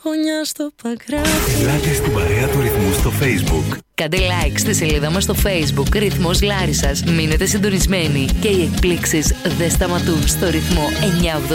γωνιά στο παγκράτη. Μιλάτε στην παρέα του Ρυθμού στο Facebook. Κάντε like στη σελίδα μας στο Facebook Ρυθμός Λάρισσας. Μείνετε συντονισμένοι και οι εκπλήξεις δεν σταματούν στο Ρυθμό 980.